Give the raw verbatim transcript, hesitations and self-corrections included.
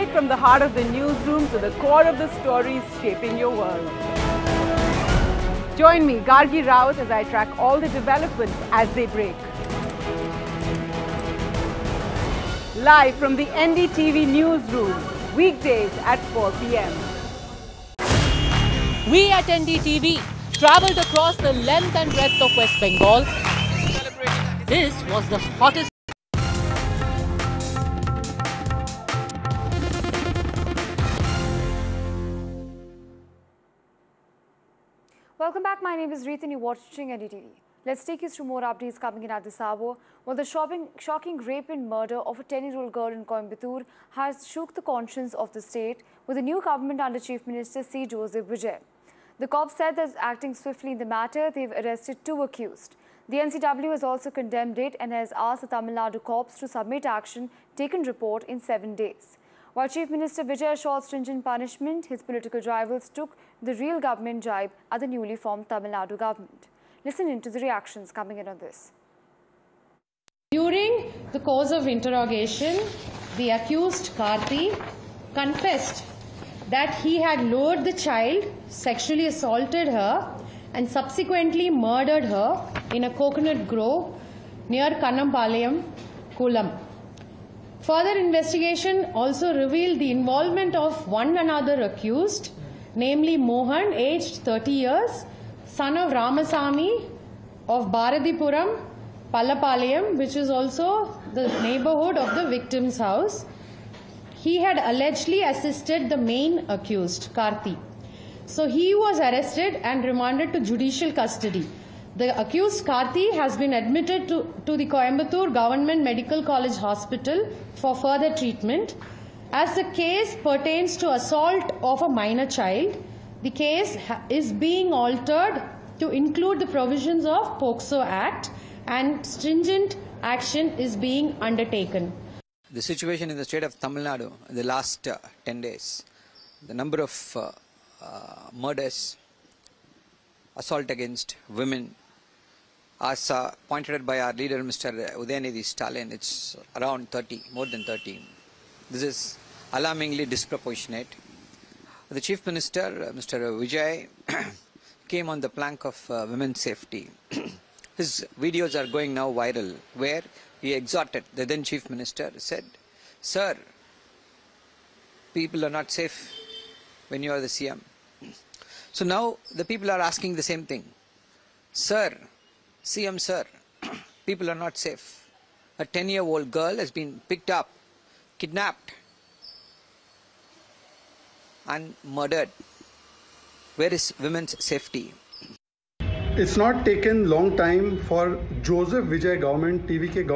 Straight from the heart of the newsroom to the core of the stories shaping your world. Join me, Gargi Raut, as I track all the developments as they break. Live from the N D T V newsroom, weekdays at four p m We at N D T V travelled across the length and breadth of West Bengal. This was the hottest. Welcome back. My name is Reet and you're watching N D T V. Let's take you through more updates coming in at this hour. Well, the shocking, shocking rape and murder of a ten-year-old girl in Coimbatore has shook the conscience of the state with the new government under Chief Minister C. Joseph Vijay. The cops said that acting swiftly in the matter, they've arrested two accused. The N C W has also condemned it and has asked the Tamil Nadu cops to submit action taken report in seven days. While Chief Minister Vijay assured stringent punishment, his political rivals took the real government jibe at the newly formed Tamil Nadu government. Listen in to the reactions coming in on this. During the course of interrogation, the accused Karthi confessed that he had lured the child, sexually assaulted her and subsequently murdered her in a coconut grove near Kannampalayam, Kulam. Further investigation also revealed the involvement of one another accused, namely Mohan, aged thirty years, son of Ramasamy of Bharatipuram, Pallapalayam, which is also the neighborhood of the victim's house. He had allegedly assisted the main accused, Karthi. So he was arrested and remanded to judicial custody. The accused Karthi has been admitted to, to the Coimbatore Government Medical College Hospital for further treatment. As the case pertains to assault of a minor child, the case is being altered to include the provisions of POCSO Act and stringent action is being undertaken. The situation in the state of Tamil Nadu in the last uh, ten days, the number of uh, uh, murders, assault against women, as uh, pointed out by our leader Mister Udayanidhi Stalin, it's around thirty, more than thirty. This is alarmingly disproportionate. The Chief Minister, uh, Mister Vijay, came on the plank of uh, women's safety. His videos are going now viral, where he exhorted, the then Chief Minister said, "Sir, people are not safe when you are the C M. So now the people are asking the same thing. Sir, C M sir, people are not safe. A ten-year-old girl has been picked up, kidnapped and murdered. Where is women's safety?" It's not taken long time for Joseph Vijay government, T V K government,